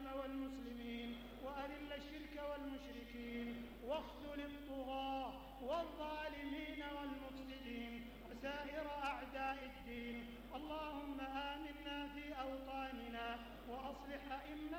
الإسلام والمسلمين وأذل الشرك والمشركين واخذل الطغاة والظالمين والمفسدين وسائر أعداء الدين. اللهم آمنا في أوطاننا وأصلح أئمتنا